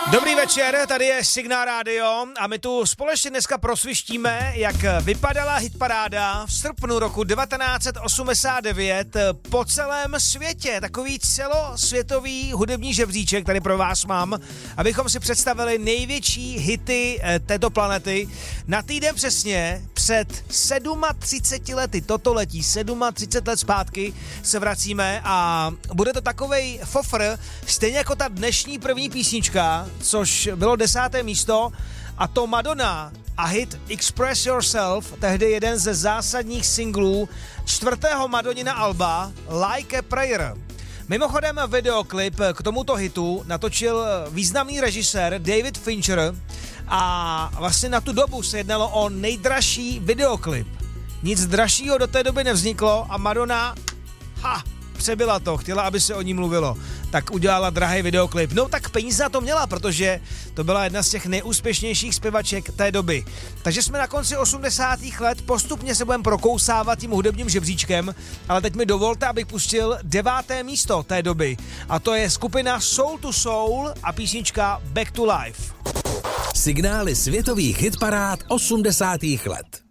Dobrý večer, tady je Signál Radio a my tu společně dneska prosvištíme, jak vypadala hitparáda v srpnu roku 1989 po celém světě. Takový celosvětový hudební žebříček tady pro vás mám, abychom si představili největší hity této planety. Na týden přesně před 37 lety, toto letí, 37 let zpátky se vracíme a bude to takovej fofr, stejně jako ta dnešní první písnička, což bylo 10. místo, a to Madonna a hit Express Yourself, tehdy jeden ze zásadních singlů 4. Madonnina alba Like a Prayer. Mimochodem videoklip k tomuto hitu natočil významný režisér David Fincher a vlastně na tu dobu se jednalo o nejdražší videoklip. Nic dražšího do té doby nevzniklo a Madonna, přebyla to, chtěla, aby se o ní mluvilo, tak udělala drahý videoklip. No tak peníze na to měla, protože to byla jedna z těch nejúspěšnějších zpěvaček té doby. Takže jsme na konci 80. let, postupně se budeme prokousávat tím hudebním žebříčkem, ale teď mi dovolte, abych pustil 9. místo té doby. A to je skupina Soul to Soul a písnička Back to Life. Signály světových hitparád 80. let.